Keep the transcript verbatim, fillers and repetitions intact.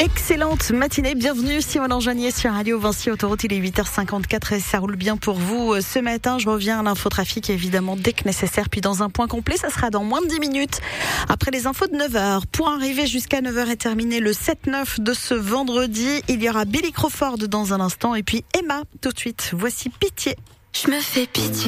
Excellente matinée, bienvenue si on l'enjoignait sur Radio Vinci Autoroute, il est huit heures cinquante-quatre et ça roule bien pour vous ce matin. Je reviens à l'infotrafic évidemment dès que nécessaire, puis dans un point complet, ça sera dans moins de dix minutes après les infos de neuf heures. Pour arriver jusqu'à neuf heures et terminer le sept neuf de ce vendredi, il y aura Billy Crawford dans un instant et puis Emma tout de suite. Voici Pitié. Je me fais pitié.